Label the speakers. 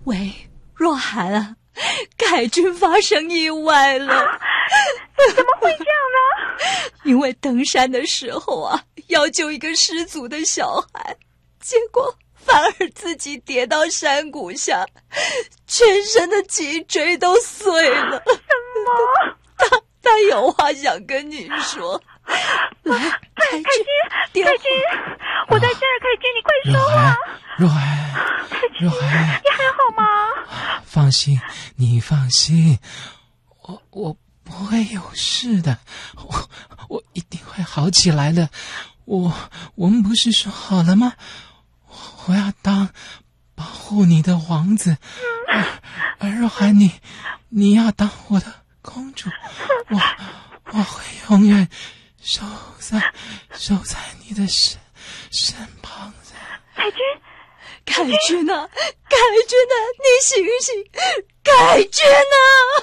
Speaker 1: 喂，若涵啊，凯君发生意外了。
Speaker 2: 怎么会这样呢？
Speaker 1: 因为登山的时候啊，要救一个失足的小孩，结果反而自己跌到山谷下，全身的脊椎都碎了。
Speaker 2: 什么？
Speaker 1: 他有话想跟你说。来，凯君，
Speaker 2: 我在这儿，凯君，你快说啊！
Speaker 3: 若涵，
Speaker 2: 你还好吗？
Speaker 3: 放心，你放心，我不会有事的，我一定会好起来的。我们不是说好了吗？我要当保护你的王子，而若涵你要当我的公主，我会永远守在你的身旁的。
Speaker 1: 凯君啊，你醒醒，凯君啊！